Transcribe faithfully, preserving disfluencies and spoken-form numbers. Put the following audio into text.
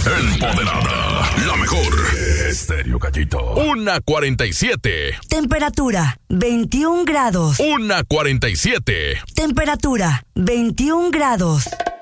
Empoderada, la mejor. Estéreo Gallito. Una cuarenta y siete. Temperatura, veintiún grados. Una cuarenta y siete. Temperatura, veintiún grados.